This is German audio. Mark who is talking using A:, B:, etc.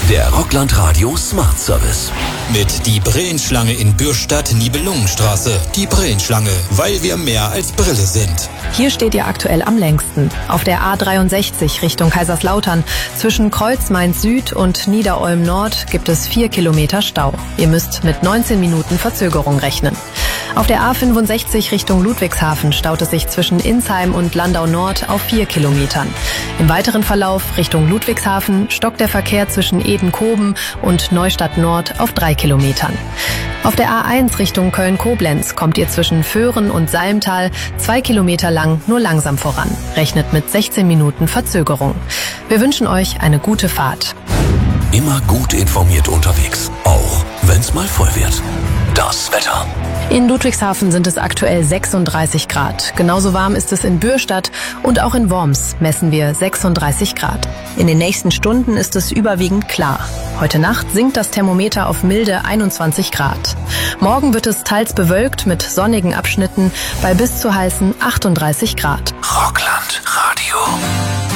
A: Der Rockland Radio Smart Service.
B: Mit die Brillenschlange in Bürstadt-Nibelungenstraße. Die Brillenschlange, weil wir mehr als Brille sind.
C: Hier steht ihr aktuell am längsten. Auf der A63 Richtung Kaiserslautern. Zwischen Kreuz-Mainz Süd und Niederolm Nord gibt es 4 Kilometer Stau. Ihr müsst mit 19 Minuten Verzögerung rechnen. Auf der A65 Richtung Ludwigshafen staut es sich zwischen Insheim und Landau Nord auf 4 Kilometern. Im weiteren Verlauf Richtung Ludwigshafen stockt der Verkehr zwischen Edenkoben und Neustadt Nord auf 3 Kilometern. Auf der A1 Richtung Köln-Koblenz kommt ihr zwischen Föhren und Salmtal 2 Kilometer lang nur langsam voran. Rechnet mit 16 Minuten Verzögerung. Wir wünschen euch eine gute Fahrt.
A: Immer gut informiert unterwegs, auch wenn's mal voll wird. Das Wetter.
C: In Ludwigshafen sind es aktuell 36 Grad. Genauso warm ist es in Bürstadt und auch in Worms messen wir 36 Grad. In den nächsten Stunden ist es überwiegend klar. Heute Nacht sinkt das Thermometer auf milde 21 Grad. Morgen wird es teils bewölkt mit sonnigen Abschnitten bei bis zu heißen 38 Grad.
A: Rockland.